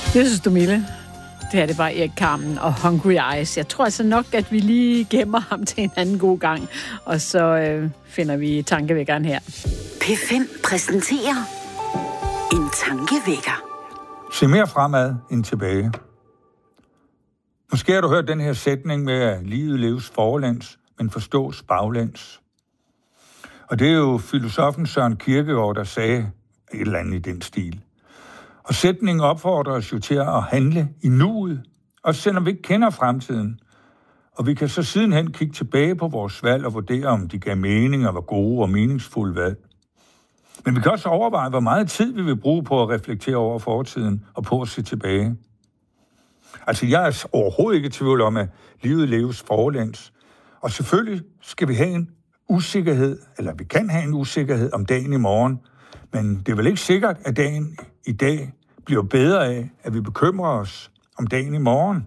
Det synes du, Mille. Det er det bare Erik Carmen og Hungry Eyes. Jeg tror altså nok, at vi lige gemmer ham til en anden god gang, og så finder vi tankevækkeren her. P5 præsenterer en tankevækker. Se mere fremad end tilbage. Måske har du hørt den her sætning med, at livet leves forlæns, men forstås baglæns. Og det er jo filosofen Søren Kierkegaard, der sagde et eller andet i den stil. Og sætningen opfordrer os jo til at handle i nuet, også selvom vi ikke kender fremtiden. Og vi kan så sidenhen kigge tilbage på vores valg og vurdere, om de gav mening og var gode og meningsfulde valg. Men vi kan også overveje, hvor meget tid vi vil bruge på at reflektere over fortiden og på at se tilbage. Altså, jeg er overhovedet ikke i tvivl om, at livet leves forlæns. Og selvfølgelig skal vi have en usikkerhed, eller vi kan have en usikkerhed om dagen i morgen, men det er vel ikke sikkert, at dagen i dag bliver bedre af, at vi bekymrer os om dagen i morgen.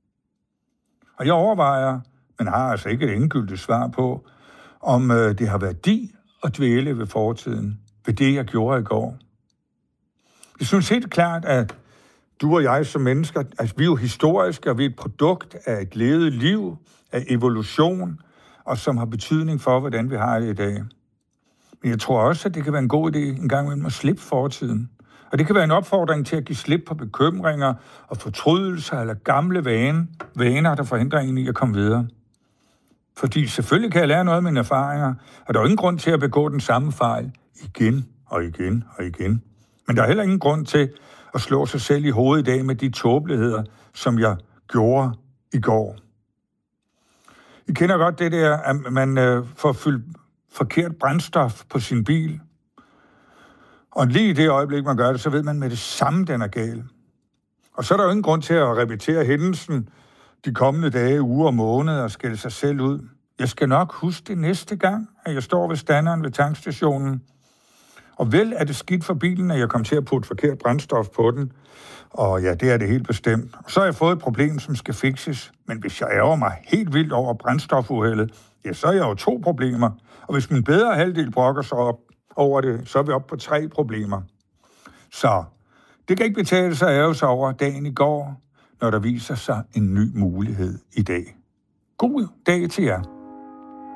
Og jeg overvejer, men har altså ikke et endegyldigt svar på, om det har værdi at dvæle ved fortiden, ved det, jeg gjorde i går. Jeg synes helt klart, at du og jeg som mennesker, altså vi er jo historiske, og vi er et produkt af et levet liv, af evolution, og som har betydning for, hvordan vi har det i dag. Men jeg tror også, at det kan være en god idé en gang imellem at slippe fortiden. Og det kan være en opfordring til at give slip på bekymringer og fortrydelser eller gamle vaner, der forhindrer en i at komme videre. Fordi selvfølgelig kan jeg lære noget af mine erfaringer, og der er jo ingen grund til at begå den samme fejl igen og igen og igen. Men der er heller ingen grund til at slå sig selv i hovedet i dag med de tåbeligheder, som jeg gjorde i går. I kender godt det der, at man får fyldt forkert brændstof på sin bil. Og lige i det øjeblik, man gør det, så ved man med det samme, den er gal. Og så er der jo ingen grund til at repetere hændelsen de kommende dage, uger og måneder og skælde sig selv ud. Jeg skal nok huske det næste gang, at jeg står ved standeren ved tankstationen. Og vel er det skidt for bilen, at jeg kom til at putte forkert brændstof på den. Og ja, det er det helt bestemt. Så har jeg fået et problem, som skal fikses. Men hvis jeg ærger mig helt vildt over brændstofuheldet, ja, så er jeg jo 2 problemer. Og hvis min bedre halvdel brokker sig op over det, så er vi oppe på 3 problemer. Så det kan ikke betale sig at ærge sig over dagen i går, når der viser sig en ny mulighed i dag. God dag til jer.